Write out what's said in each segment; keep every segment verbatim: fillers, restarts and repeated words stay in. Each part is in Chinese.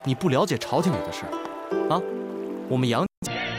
你不了解朝廷里的事儿，啊？我们杨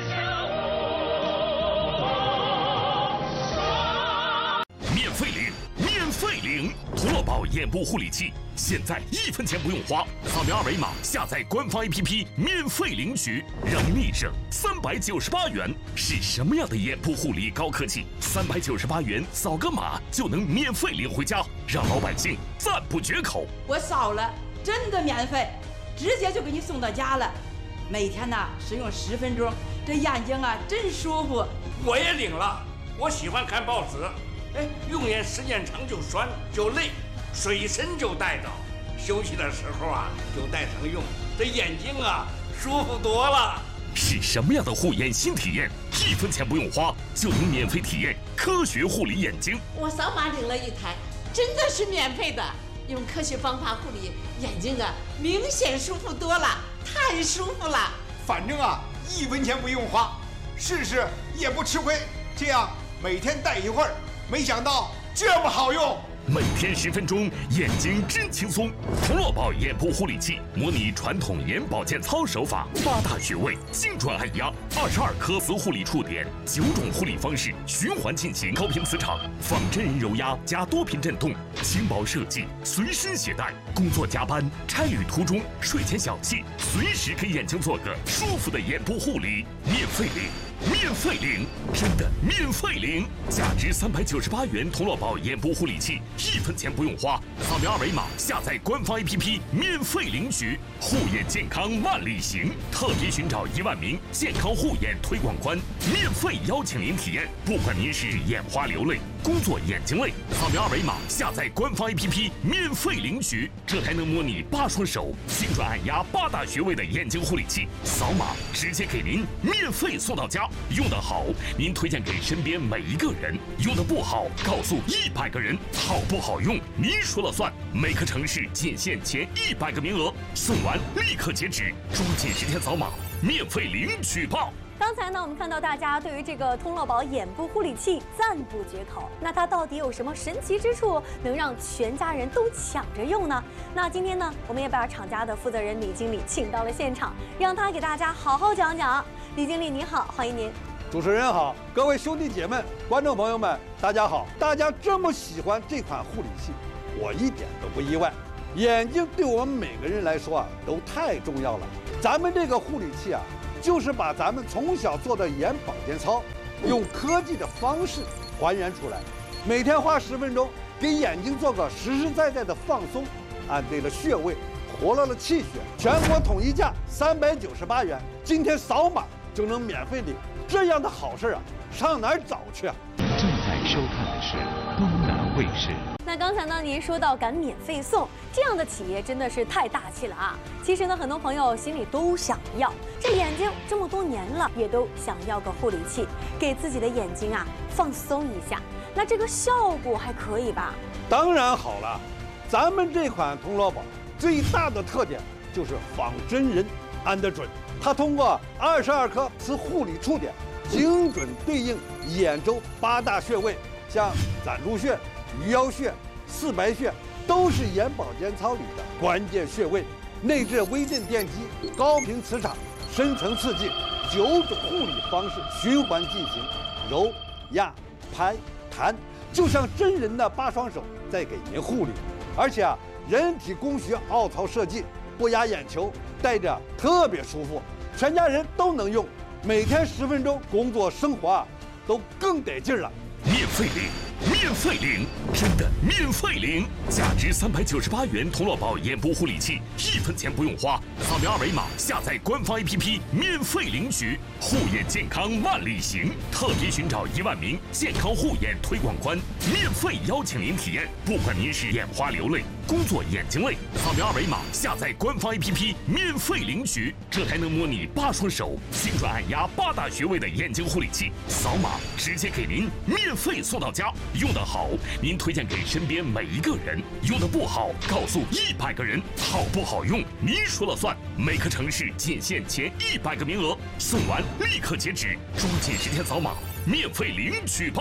免费领，免费领！童乐宝眼部护理器，现在一分钱不用花，扫描二维码下载官方 A P P 免费领取，让您立省三百九十八元。是什么样的眼部护理高科技？三百九十八元扫个码就能免费领回家，让老百姓赞不绝口。 我扫了，真的免费。 直接就给你送到家了，每天呢使用十分钟，这眼睛啊真舒服。 我也领了，我喜欢看报纸，哎，用眼时间长就酸就累，水参就带着，休息的时候啊就带上用，这眼睛啊舒服多了。 是什么样的护眼新体验？一分钱不用花就能免费体验科学护理眼睛。 我扫码领了一台，真的是免费的。 用科学方法护理眼睛啊，明显舒服多了，太舒服了。 反正啊，一分钱不用花，试试也不吃亏。这样每天戴一会儿，没想到这么好用。 每天十分钟，眼睛真轻松。童乐宝眼部护理器模拟传统眼保健操手法，八大穴位精准按压，二十二颗磁护理触点，九种护理方式循环进行，高频磁场仿真人揉压加多频震动，轻薄设计，随身携带。工作加班、差旅途中、睡前小憩，随时给眼睛做个舒服的眼部护理，免费领。 免费领，真的免费领！价值三百九十八元童乐宝眼部护理器，一分钱不用花，扫描二维码下载官方 A P P 免费领取，护眼健康万里行。特别寻找一万名健康护眼推广官，免费邀请您体验。不管您是眼花流泪、工作眼睛累，扫描二维码下载官方 A P P 免费领取。这台能模拟八双手精准按压八大穴位的眼睛护理器，扫码直接给您免费送到家。 用得好，您推荐给身边每一个人；用得不好，告诉一百个人。好不好用，您说了算。每个城市仅限前一百个名额，送完立刻截止，抓紧时间扫码，免费领取吧。 刚才呢，我们看到大家对于这个童乐宝眼部护理器赞不绝口。那它到底有什么神奇之处，能让全家人都抢着用呢？那今天呢，我们也把厂家的负责人李经理请到了现场，让他给大家好好讲讲。李经理您好，欢迎您。 主持人好，各位兄弟姐妹、观众朋友们，大家好。大家这么喜欢这款护理器，我一点都不意外。眼睛对我们每个人来说啊，都太重要了。咱们这个护理器啊。 就是把咱们从小做的眼保健操，用科技的方式还原出来，每天花十分钟，给眼睛做个实实在在的放松，按对了穴位，活络了气血，全国统一价三百九十八元，今天扫码就能免费领，这样的好事啊，上哪儿找去啊？ 正在收看的是东南卫视。 那刚才呢，您说到敢免费送，这样的企业真的是太大气了啊！其实呢，很多朋友心里都想要，这眼睛这么多年了，也都想要个护理器，给自己的眼睛啊放松一下。那这个效果还可以吧？ 当然好了，咱们这款童乐宝最大的特点就是仿真人按得准，它通过二十二颗磁护理触点，精准对应眼周八大穴位，像攒珠穴。 鱼腰穴、四白穴都是眼保健操里的关键穴位，内置微震电机、高频磁场、深层刺激，九种护理方式循环进行，揉、压、拍、弹，就像真人的八双手在给您护理。而且啊，人体工学凹槽设计，不压眼球，戴着特别舒服，全家人都能用。每天十分钟，工作生活啊都更得劲了。 免费领。 免费领，真的免费领！价值三百九十八元童乐宝眼部护理器，一分钱不用花，扫描二维码下载官方 A P P 免费领取，护眼健康万里行。特别寻找一万名健康护眼推广官，免费邀请您体验。不管您是眼花流泪、工作眼睛累，扫描二维码下载官方 A P P 免费领取。这台能模拟八双手精准按压八大穴位的眼睛护理器，扫码直接给您免费送到家。 用得好，您推荐给身边每一个人；用得不好，告诉一百个人。好不好用，您说了算。每个城市仅限前一百个名额，送完立刻截止，抓紧时间扫码，免费领取吧！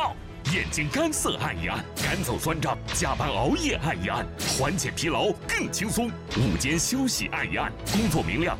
眼睛干涩按一按，赶走酸胀；加班熬夜按一按，缓解疲劳更轻松。午间休息按一按，工作明亮